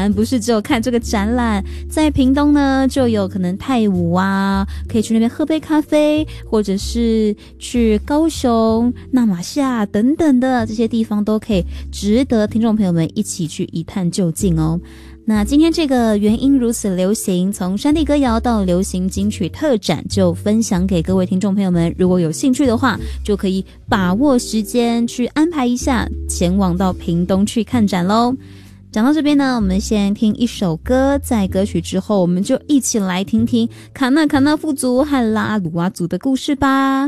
玩，不是只有看这个展览。在屏东呢，就有可能泰武啊，可以去那边喝杯咖啡，或者是去高雄、那玛夏等等的这些地方，都可以值得听众朋友们一起去一探究竟哦。那今天这个原因如此流行，从山地歌谣到流行金曲特展，就分享给各位听众朋友们。如果有兴趣的话，就可以把握时间去安排一下，前往到屏东去看展咯。讲到这边呢，我们先听一首歌，在歌曲之后，我们就一起来听听卡纳卡纳富族和拉阿鲁哇族的故事吧。